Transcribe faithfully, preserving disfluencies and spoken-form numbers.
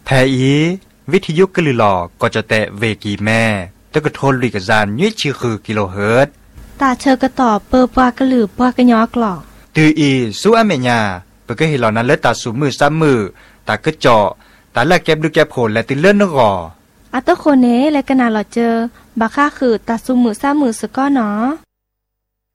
แทอีวิทยุกลือหลอก็จะแตะเวกีแม่ตะกะโทนลิกจานยุ้ยชื่อคือกิโลเฮิรตซ์ตาเชอกระต่อเปอปวากระหลือปวากระยอกหลอกตืออีสู้อเมญาเปก็เห็นเหล่านั้นเลิศตาสูมือซ้ำมือตากระเจาะตาแลกแก็บดูแก็บโผล่และติเลื่อนนกออัตโคเนและกนาหลอเจอบาค่าคือตาสูมือซ้ำมือสก้อเนาะ